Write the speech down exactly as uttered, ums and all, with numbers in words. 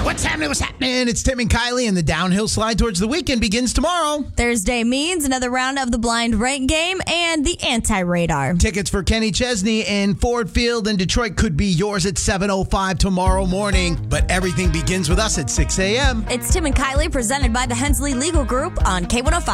What's happening? What's happening? It's Tim and Kylie, and the downhill slide towards the weekend begins tomorrow. Thursday means another round of the blind rank game and the anti-radar. Tickets for Kenny Chesney in Ford Field in Detroit could be yours at seven oh five tomorrow morning. But everything begins with us at six a.m. It's Tim and Kylie presented by the Hensley Legal Group on K one oh five.